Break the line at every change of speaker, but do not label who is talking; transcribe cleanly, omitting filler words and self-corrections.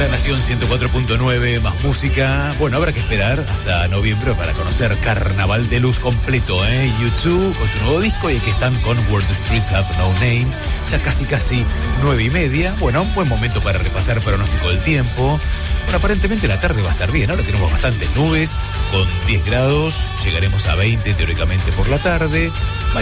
La Nación 104.9, más música. Bueno, habrá que esperar hasta noviembre para conocer Carnaval de Luz completo, ¿eh? U2 con su nuevo disco y aquí están con Where the Streets Have No Name. Ya casi 9:30. Bueno, un buen momento para repasar pronóstico del tiempo. Bueno, aparentemente la tarde va a estar bien. Ahora tenemos bastantes nubes con 10 grados. Llegaremos a 20 teóricamente por la tarde.